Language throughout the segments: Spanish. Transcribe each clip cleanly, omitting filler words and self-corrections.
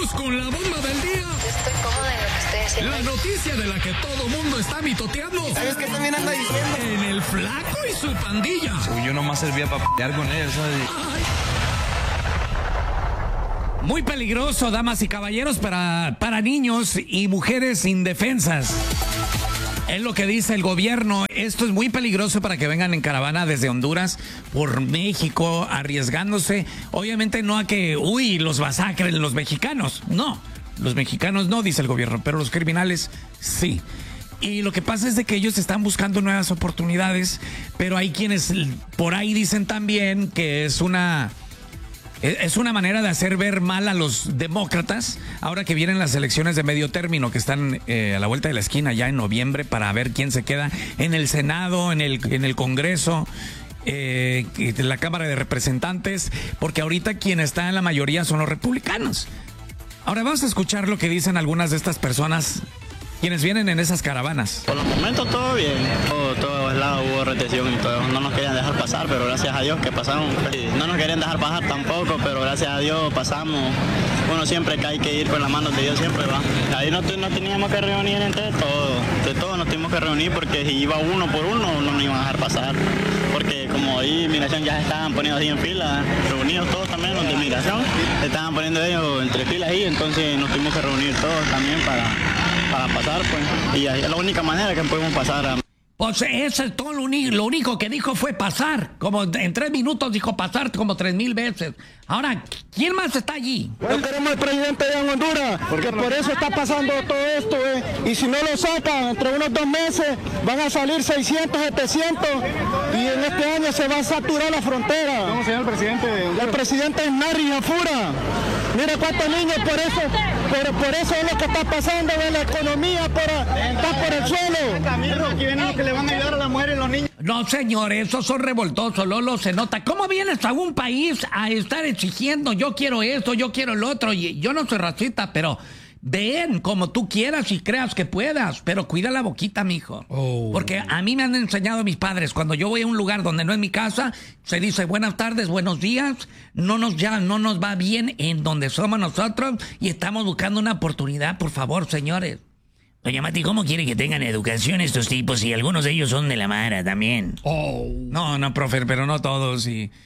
Vamos con la bomba del día. Yo estoy cómoda en lo que estoy haciendo. La noticia de la que todo mundo está mitoteando. ¿Sabes qué también anda diciendo? En el Flaco y su pandilla. Yo nomás servía para pelear con ellos, ¿sabes? Muy peligroso, damas y caballeros, para niños y mujeres indefensas. Es lo que dice el gobierno. Esto es muy peligroso para que vengan en caravana desde Honduras por México, arriesgándose. Obviamente no a que, los masacren los mexicanos. No, los mexicanos no, dice el gobierno, pero los criminales sí. Y lo que pasa es de que ellos están buscando nuevas oportunidades, pero hay quienes por ahí dicen también que es una manera de hacer ver mal a los demócratas ahora que vienen las elecciones de medio término que están a la vuelta de la esquina ya en noviembre para ver quién se queda en el Senado, en el Congreso, en la Cámara de Representantes, porque ahorita quien está en la mayoría son los republicanos. Ahora vamos a escuchar lo que dicen algunas de estas personas quienes vienen en esas caravanas. Por los momentos todo bien, todo el lado hubo retención y todo, no nos querían dejar pasar, pero gracias a Dios que pasamos. No nos querían dejar pasar tampoco, pero gracias a Dios pasamos. Uno siempre que hay que ir con las manos de Dios siempre va. Ahí no teníamos que reunir entre todos nos tuvimos que reunir porque si iba uno por uno no nos iban a dejar pasar. Porque como ahí inmigración ya se estaban poniendo así en fila, reunidos todos también los de inmigración, se estaban poniendo ellos entre filas ahí, entonces nos tuvimos que reunir todos también para pasar, pues, y es la única manera que podemos pasar. Pues eso es todo lo único que dijo fue pasar. Como en 3 minutos dijo pasar como 3,000 veces. Ahora, ¿quién más está allí? No queremos al presidente allá en Honduras, porque por eso está pasando todo esto, y si no lo sacan, entre unos 2 meses van a salir 600, 700, y en este año se va a saturar la frontera. ¿Cómo se llama el presidente de Honduras? El presidente es Nari Jafura. Mira cuántos niños, por eso es lo que está pasando, la economía está por el suelo. Aquí vienen los que le van a ayudar a las mujeres y los niños. No, señor, esos son revoltosos, Lolo, se nota. ¿Cómo vienes a un país a estar exigiendo yo quiero esto, yo quiero lo otro? Y yo no soy racista, pero ven como tú quieras y creas que puedas, pero cuida la boquita, mijo. Porque a mí me han enseñado mis padres, cuando yo voy a un lugar donde no es mi casa, se dice buenas tardes, buenos días, no nos va bien en donde somos nosotros y estamos buscando una oportunidad, por favor, señores. Doña Mati, ¿cómo quiere que tengan educación estos tipos si algunos de ellos son de la Mara también? No, profe, pero no todos.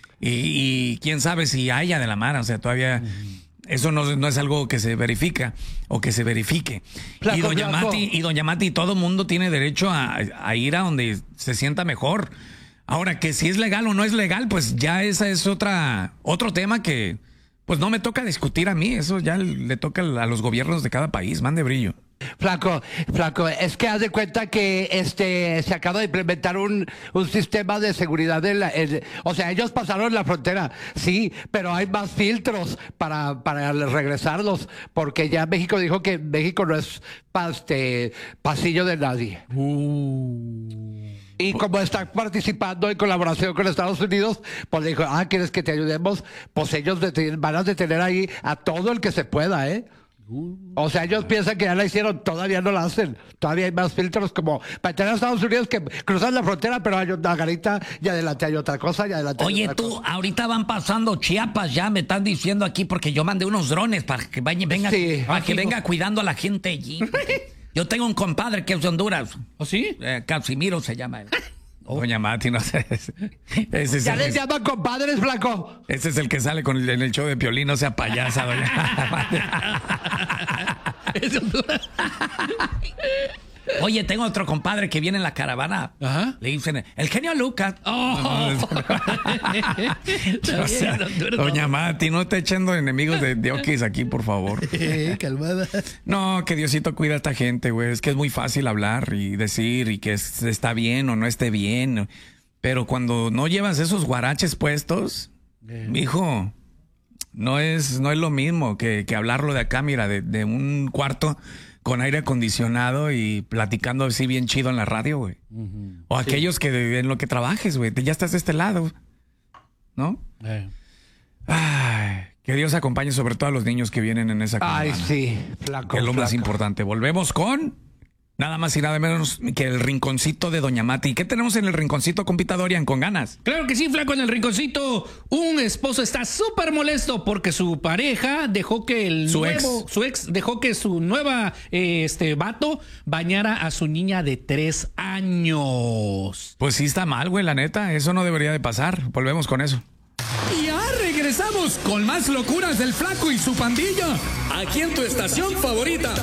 Y quién sabe si haya de la Mara, o sea, todavía eso no es algo que se verifica o que se verifique. Y doña Mati, todo mundo tiene derecho a ir a donde se sienta mejor. Ahora, que si es legal o no es legal, pues ya esa es otro tema que pues no me toca discutir a mí. Eso ya le toca a los gobiernos de cada país. Mande brillo. Flaco, es que haz de cuenta que se acaba de implementar un sistema de seguridad o sea, ellos pasaron la frontera, sí, pero hay más filtros para regresarlos, porque ya México dijo que México no es pasillo de nadie. Y como está participando en colaboración con Estados Unidos, pues dijo, ¿quieres que te ayudemos? Pues ellos van a detener ahí a todo el que se pueda, ¿eh? O sea, ellos piensan que ya la hicieron, todavía no la hacen. Todavía hay más filtros como para tener a Estados Unidos que cruzan la frontera, pero hay una garita y adelante hay otra cosa y adelante hay otra cosa. Ahorita van pasando Chiapas, ya me están diciendo aquí porque yo mandé unos drones para que venga cuidando a la gente allí. Yo tengo un compadre que es de Honduras. ¿Oh, sí? Casimiro se llama él. Doña Mati, no sé. ¿Ya les llaman compadres, Flaco? Ese es el que sale en el show de Piolín, no sea payasa, doña Mati. Es de Honduras. Oye, tengo otro compadre que viene en la caravana. Ajá. Le dicen, el genio Lucas. Doña Mati, no te echando enemigos de Oquis aquí, por favor. Calmada. No, que Diosito cuida a esta gente, güey. Es que es muy fácil hablar y decir y que está bien o no esté bien. Pero cuando no llevas esos guaraches puestos, mijo, no es lo mismo que hablarlo de acá, mira, de un cuarto con aire acondicionado y platicando así bien chido en la radio, güey. O aquellos que en lo que trabajes, güey, ya estás de este lado, ¿no? Ay, que Dios acompañe sobre todo a los niños que vienen en esa caravana. Ay, sí, Flaco. Es lo más importante. Volvemos con Nada más y nada menos que el rinconcito de Doña Mati. ¿Qué tenemos en el rinconcito, compita Dorian, con ganas? Claro que sí, flaco, en el rinconcito. Un esposo está súper molesto porque su pareja dejó que su ex dejó que su nueva vato bañara a su niña de 3 años. Pues sí está mal, güey, la neta. Eso no debería de pasar. Volvemos con eso. Y ya regresamos con más locuras del Flaco y su pandilla. Aquí en tu estación favorita.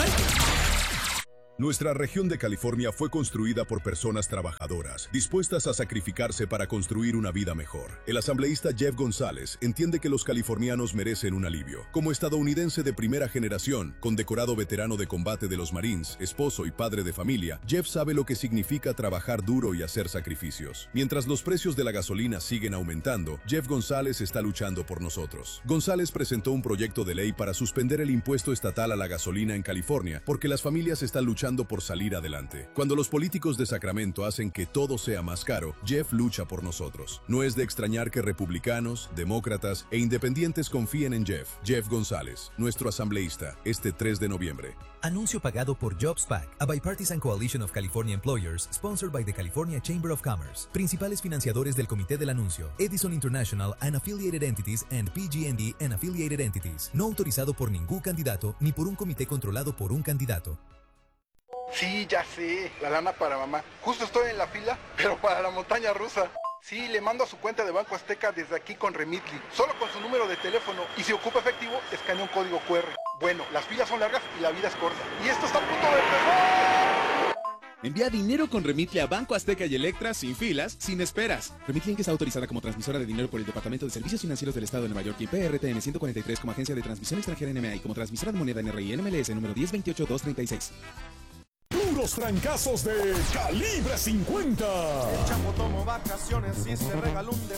Nuestra región de California fue construida por personas trabajadoras, dispuestas a sacrificarse para construir una vida mejor. El asambleísta Jeff González entiende que los californianos merecen un alivio. Como estadounidense de primera generación, condecorado veterano de combate de los Marines, esposo y padre de familia, Jeff sabe lo que significa trabajar duro y hacer sacrificios. Mientras los precios de la gasolina siguen aumentando, Jeff González está luchando por nosotros. González presentó un proyecto de ley para suspender el impuesto estatal a la gasolina en California, porque las familias están luchando por salir adelante. Cuando los políticos de Sacramento hacen que todo sea más caro, Jeff lucha por nosotros. No es de extrañar que republicanos, demócratas e independientes confíen en Jeff. Jeff González, nuestro asambleísta, este 3 de noviembre. Anuncio pagado por JobsPAC, a bipartisan coalition of California employers, sponsored by the California Chamber of Commerce. Principales financiadores del comité del anuncio: Edison International and Affiliated Entities and PG&E and Affiliated Entities. No autorizado por ningún candidato ni por un comité controlado por un candidato. Sí, ya sé, la lana para mamá. Justo estoy en la fila, pero para la montaña rusa. Sí, le mando a su cuenta de Banco Azteca desde aquí con Remitly, solo con su número de teléfono, y si ocupa efectivo, escanea un código QR. Bueno, las filas son largas y la vida es corta. Y esto está a punto de empezar. Envía dinero con Remitly a Banco Azteca y Electra sin filas, sin esperas. Remitly Inc. está autorizada como transmisora de dinero por el Departamento de Servicios Financieros del Estado de Nueva York y PRTN 143 como agencia de transmisión extranjera NMA y como transmisora de moneda NRI NMLS número 1028236. Puros trancazos de calibre 50. El chamo tomó vacaciones y se regaló un